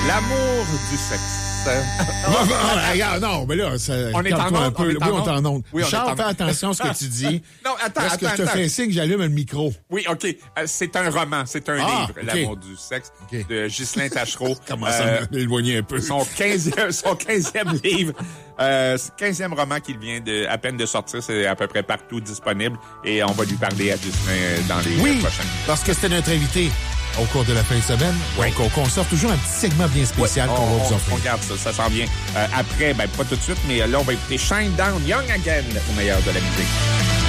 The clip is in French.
L'amour du sexe. Regarde, non, mais là, On est en onde, un peu. on est en Oui, on est en onde. Oui, on est Charles, en fais onde. attention à ce que tu dis. Non, attends. Est-ce que je te fais signe que j'allume le micro? Oui, OK. C'est un roman, c'est un livre, OK. L'amour du sexe, de Ghislain Tachereau. Comment ça m'éloigner un peu? Son 15e livre. 15e roman qu'il vient à peine de sortir. C'est à peu près partout disponible. Et on va lui parler à Ghislain dans les prochaines. Parce que c'était notre invité au cours de la fin de semaine. Oui. Donc, on conserve toujours un petit segment bien spécial qu'on va vous offrir. On garde ça s'en vient. Après, pas tout de suite, mais là, on va écouter Shine Down, Young Again, au meilleur de la musique.